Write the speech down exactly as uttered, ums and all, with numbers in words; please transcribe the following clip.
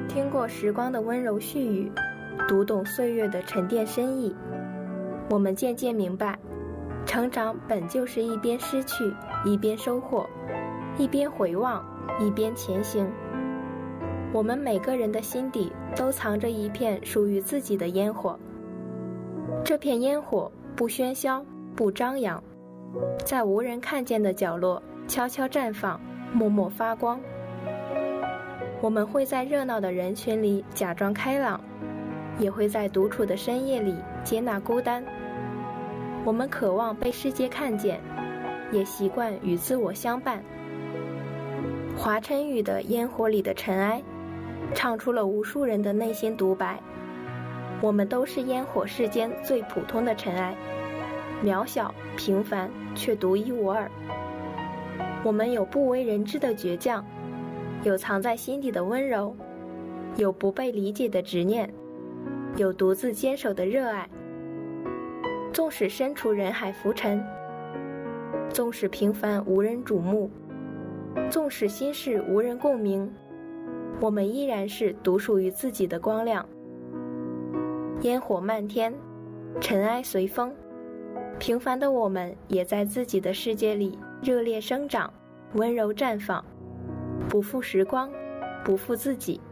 听过时光的温柔絮语，读懂岁月的沉淀深意，我们渐渐明白，成长本就是一边失去，一边收获，一边回望，一边前行。我们每个人的心底都藏着一片属于自己的烟火，这片烟火不喧嚣，不张扬，在无人看见的角落悄悄绽放，默默发光。我们会在热闹的人群里假装开朗，也会在独处的深夜里接纳孤单。我们渴望被世界看见，也习惯与自我相伴。华晨宇的《烟火里的尘埃》唱出了无数人的内心独白。我们都是烟火世间最普通的尘埃，渺小平凡却独一无二。我们有不为人知的倔强，有藏在心底的温柔，有不被理解的执念，有独自坚守的热爱。纵使身处人海浮沉，纵使平凡无人瞩目，纵使心事无人共鸣，我们依然是独属于自己的光亮。烟火漫天，尘埃随风，平凡的我们也在自己的世界里热烈生长，温柔绽放，不负时光，不负自己。